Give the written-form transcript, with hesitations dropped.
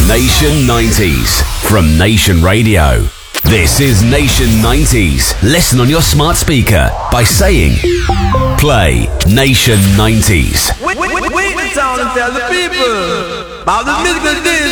Nation 90s from Nation Radio. This is Nation 90s. Listen on your smart speaker by saying, play Nation 90s. Wait in town and tell the people about the musical days.